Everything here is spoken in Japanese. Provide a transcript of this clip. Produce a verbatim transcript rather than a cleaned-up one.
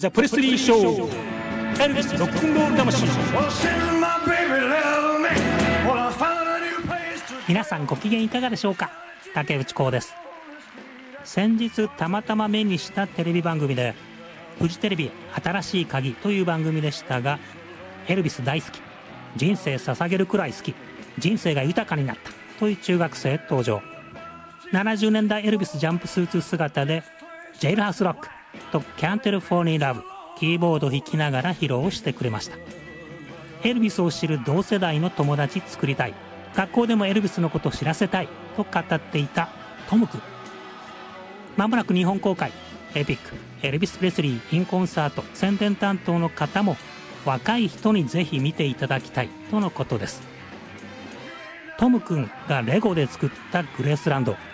ザ・プレスリー・ショー、エルビス・ロックンロール魂。皆さんご機嫌いかがでしょうか。竹内幸です。先日たまたま目にしたテレビ番組で、フジテレビ新しい鍵という番組でしたが、エルビス大好き、人生捧げるくらい好き、人生が豊かになったという中学生登場。ななじゅうねんだいエルビスジャンプスーツ姿でジェイルハウスロックとキャンテルフォーニーラブ、キーボードを弾きながら披露してくれました。エルビスを知る同世代の友達作りたい、学校でもエルビスのことを知らせたいと語っていたトム君。まもなく日本公開、エピックエルビス・プレスリーインコンサート宣伝担当の方も、若い人にぜひ見ていただきたいとのことです。トム君がレゴで作ったグレースランド、